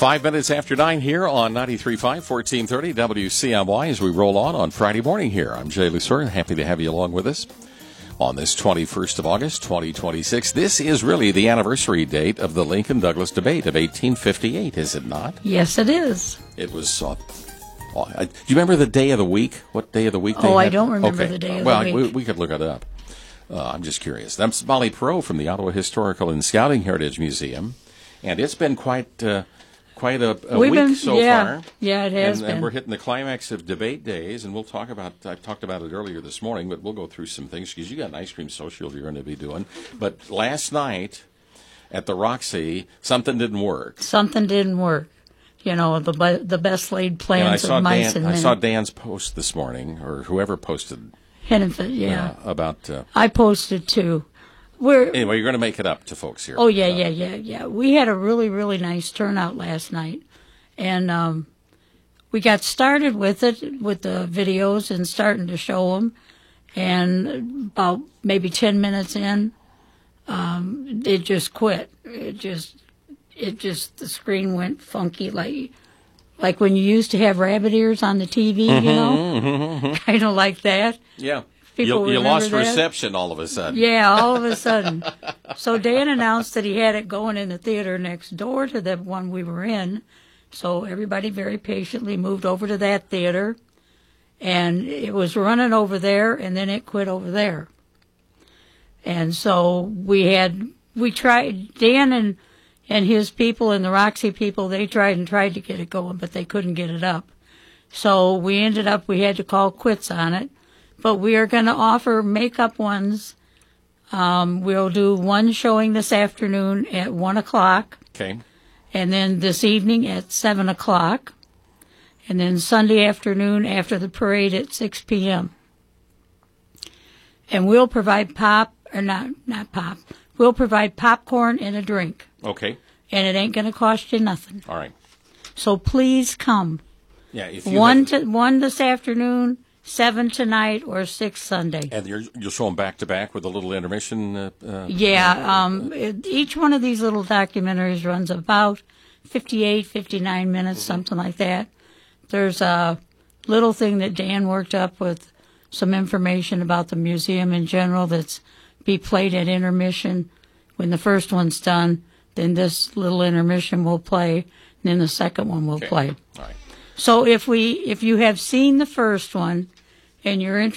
5 minutes after 9 here on 93.5, 1430 WCMY as we roll on Friday morning here. I'm Jay Lusser, happy to have you along with us on this 21st of August, 2026. This is really the anniversary date of the Lincoln-Douglas debate of 1858, is it not? Yes, it is. It was, do you remember the day of the week? What day of the week they had? I don't remember the day of the week. Well, we could look it up. I'm just curious. That's Molly Perot from the Ottawa Historical and Scouting Heritage Museum, and it's been quite a week so far. Yeah, it has been. And we're hitting the climax of debate days, and we'll talk about, I talked about it earlier this morning, but we'll go through some things, because you got an ice cream social you're going to be doing. But last night at the Roxy, something didn't work. Something didn't work. You know, the best laid plans of mice and men. I saw Dan's post this morning, or whoever posted. Hennepin, yeah. About... I posted too. Anyway, you're going to make it up to folks here. Oh, yeah. We had a really, really nice turnout last night. And we got started with it, with the videos and starting to show them. And about maybe 10 minutes in, it just quit. It just, the screen went funky, like when you used to have rabbit ears on the TV, you know? Kind of like that. Yeah. You lost that? Reception all of a sudden. Yeah, all of a sudden. So Dan announced that he had it going in the theater next door to the one we were in. So everybody very patiently moved over to that theater. And it was running over there, and then it quit over there. And so we tried, Dan and his people and the Roxy people, they tried to get it going, but they couldn't get it up. So we had to call quits on it. But we are going to offer makeup ones. We'll do one showing this afternoon at 1 o'clock. Okay. And then this evening at 7 o'clock. And then Sunday afternoon after the parade at 6 p.m. And we'll provide we'll provide popcorn and a drink. Okay. And it ain't going to cost you nothing. All right. So please come. Yeah. If you one this afternoon, 7 tonight, or 6 Sunday. And you'll show them back to back with a little intermission? Each one of these little documentaries runs about 58, 59 minutes, something like that. There's a little thing that Dan worked up with some information about the museum in general that's be played at intermission. When the first one's done, then this little intermission will play, and then the second one will play. All right. So if you have seen the first one and you're interested